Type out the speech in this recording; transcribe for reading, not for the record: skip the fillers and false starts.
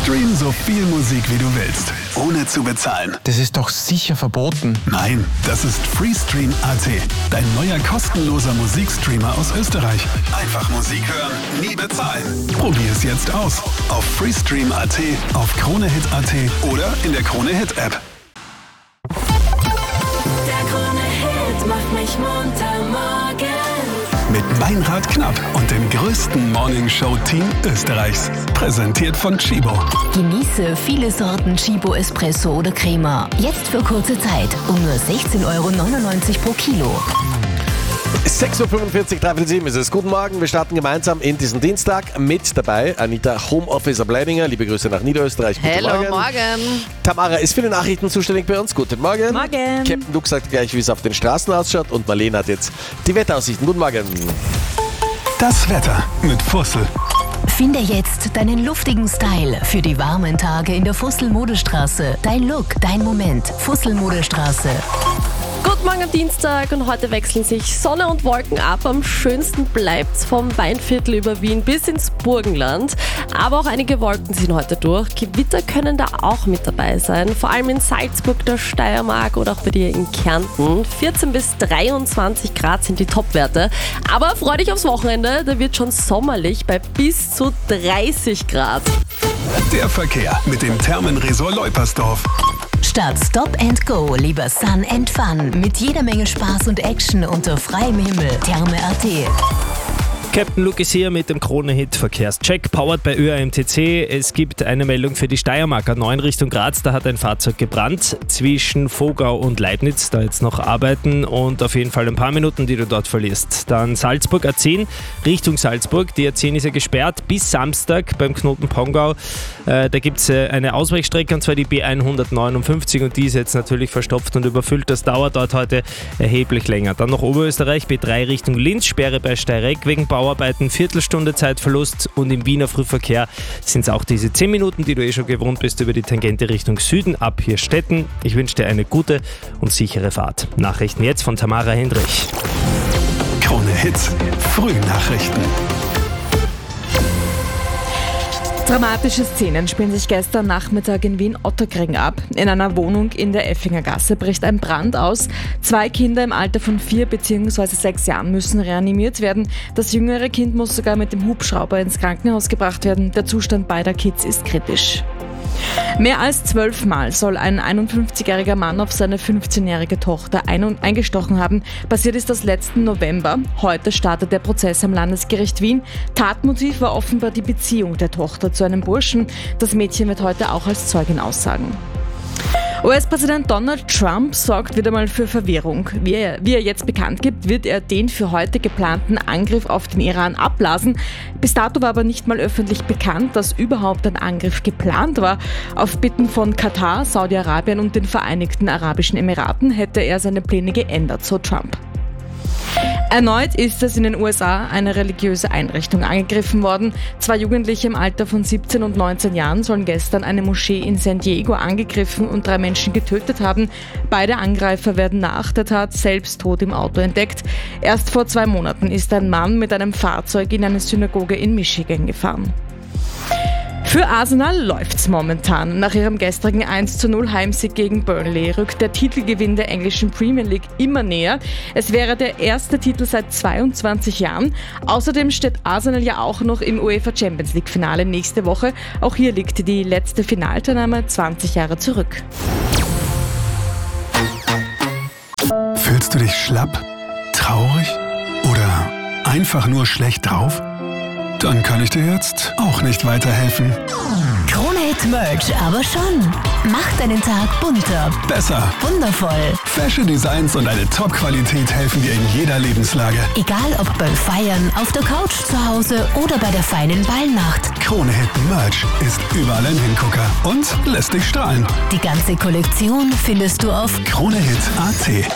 Stream so viel Musik wie du willst, ohne zu bezahlen. Das ist doch sicher verboten. Nein, das ist Freestream.at, dein neuer kostenloser Musikstreamer aus Österreich. Einfach Musik hören, nie bezahlen. Probier es jetzt aus auf Freestream.at, auf KroneHit.at oder in der KroneHit-App. Der Krone-Hit macht mich munter morgen. Mit Meinrad Knapp und dem größten Morningshow-Team Österreichs. Präsentiert von Chibo. Genieße viele Sorten Chibo Espresso oder Crema. Jetzt für kurze Zeit um nur 16,99 € pro Kilo. 6.45 Uhr, 3:07 ist es. Guten Morgen, wir starten gemeinsam in diesen Dienstag. Mit dabei Anita Homeofficer Bleidinger. Liebe Grüße nach Niederösterreich. Guten Hello, Morgen. morgen. Tamara ist für die Nachrichten zuständig bei uns. Guten Morgen. Morgen. Captain Luke sagt gleich, wie es auf den Straßen ausschaut. Und Marlene hat jetzt die Wetteraussichten. Guten Morgen. Das Wetter mit Fussel. Finde jetzt deinen luftigen Style für die warmen Tage in der Fussel-Modestraße. Dein Look, dein Moment. Fussel-Modestraße. Guten Morgen am Dienstag und heute wechseln sich Sonne und Wolken ab. Am schönsten bleibt's vom Weinviertel über Wien bis ins Burgenland. Aber auch einige Wolken ziehen heute durch. Gewitter können da auch mit dabei sein. Vor allem in Salzburg, der Steiermark oder auch bei dir in Kärnten. 14 bis 23 Grad sind die Topwerte. Aber freu dich aufs Wochenende, da wird schon sommerlich bei bis zu 30 Grad. Der Verkehr mit dem Thermenresort Leupersdorf. Statt Stop and Go, lieber Sun and Fun. Mit jeder Menge Spaß und Action unter freiem Himmel. Therme.at. Captain Luke ist hier mit dem Krone-Hit Verkehrscheck, powered bei ÖAMTC. Es gibt eine Meldung für die Steiermark 9 Richtung Graz. Da hat ein Fahrzeug gebrannt zwischen Vogau und Leibniz. Da jetzt noch arbeiten und auf jeden Fall ein paar Minuten, die du dort verlierst. Dann Salzburg A10 Richtung Salzburg. Die A10 ist ja gesperrt bis Samstag beim Knoten Pongau. Da gibt es eine Ausweichstrecke und zwar die B159 und die ist jetzt natürlich verstopft und überfüllt. Das dauert dort heute erheblich länger. Dann noch Oberösterreich B3 Richtung Linz, Sperre bei Steyregg wegen Bauarbeiten, Viertelstunde Zeitverlust und im Wiener Frühverkehr sind es auch diese 10 Minuten, die du schon gewohnt bist über die Tangente Richtung Süden ab Hirstetten. Ich wünsche dir eine gute und sichere Fahrt. Nachrichten jetzt von Tamara Hendrich. KroneHit Frühnachrichten. Dramatische Szenen spielen sich gestern Nachmittag in Wien-Otterkring ab. In einer Wohnung in der Effinger Gasse bricht ein Brand aus. 2 Kinder im Alter von 4 bzw. 6 Jahren müssen reanimiert werden. Das jüngere Kind muss sogar mit dem Hubschrauber ins Krankenhaus gebracht werden. Der Zustand beider Kids ist kritisch. Mehr als 12 Mal soll ein 51-jähriger Mann auf seine 15-jährige Tochter eingestochen haben. Passiert ist das letzten November. Heute startet der Prozess am Landesgericht Wien. Tatmotiv war offenbar die Beziehung der Tochter zu einem Burschen. Das Mädchen wird heute auch als Zeugin aussagen. US-Präsident Donald Trump sorgt wieder mal für Verwirrung. Wie er jetzt bekannt gibt, wird er den für heute geplanten Angriff auf den Iran abblasen. Bis dato war aber nicht mal öffentlich bekannt, dass überhaupt ein Angriff geplant war. Auf Bitten von Katar, Saudi-Arabien und den Vereinigten Arabischen Emiraten hätte er seine Pläne geändert, so Trump. Erneut ist es in den USA eine religiöse Einrichtung angegriffen worden. 2 Jugendliche im Alter von 17 und 19 Jahren sollen gestern eine Moschee in San Diego angegriffen und 3 Menschen getötet haben. Beide Angreifer werden nach der Tat selbst tot im Auto entdeckt. Erst vor 2 Monaten ist ein Mann mit einem Fahrzeug in eine Synagoge in Michigan gefahren. Für Arsenal läuft's momentan. Nach ihrem gestrigen 1:0 Heimsieg gegen Burnley rückt der Titelgewinn der englischen Premier League immer näher. Es wäre der erste Titel seit 22 Jahren. Außerdem steht Arsenal ja auch noch im UEFA Champions League Finale nächste Woche. Auch hier liegt die letzte Finalteilnahme 20 Jahre zurück. Fühlst du dich schlapp, traurig oder einfach nur schlecht drauf? Dann kann ich dir jetzt auch nicht weiterhelfen. KroneHit Merch aber schon. Macht deinen Tag bunter, Besser. wundervoll. Fashion Designs und eine Top-Qualität helfen dir in jeder Lebenslage. Egal ob beim Feiern, auf der Couch zu Hause oder bei der feinen Ballnacht. KroneHit Merch ist überall ein Hingucker und lässt dich strahlen. Die ganze Kollektion findest du auf KroneHit.at